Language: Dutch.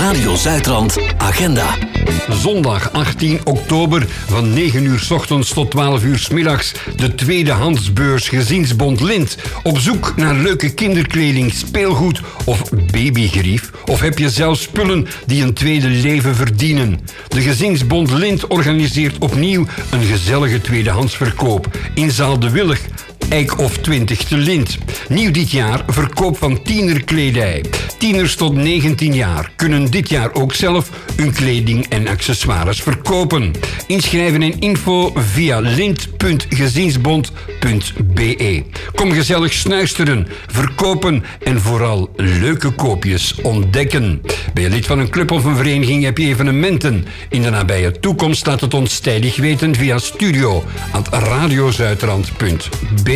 Radio Zuidrand Agenda. Zondag 18 oktober van 9 uur 's ochtends tot 12 uur 's middags de tweedehandsbeurs Gezinsbond Lint. Op zoek naar leuke kinderkleding, speelgoed of babygerief? Of heb je zelf spullen die een tweede leven verdienen? De Gezinsbond Lint organiseert opnieuw een gezellige tweedehandsverkoop in Zaal de Willig, Eik of 20 te Lint. Nieuw dit jaar verkoop van tienerkledij. Tieners tot 19 jaar kunnen dit jaar ook zelf hun kleding en accessoires verkopen. Inschrijven en info via lint.gezinsbond.be. Kom gezellig snuisteren, verkopen en vooral leuke koopjes ontdekken. Ben je lid van een club of een vereniging, heb je evenementen in de nabije toekomst? Laat het ons tijdig weten via studio@radiozuidrand.be.